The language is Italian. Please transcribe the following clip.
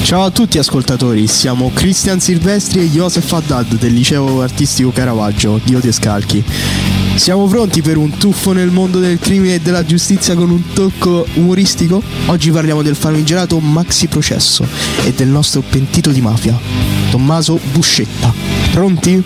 Ciao a tutti ascoltatori, siamo Cristian Silvestri e Joseph Haddad del Liceo Artistico Caravaggio, Dio te scalchi. Siamo pronti per un tuffo nel mondo del crimine e della giustizia con un tocco umoristico? Oggi parliamo del famigerato maxi processo e del nostro pentito di mafia, Tommaso Buscetta. Pronti?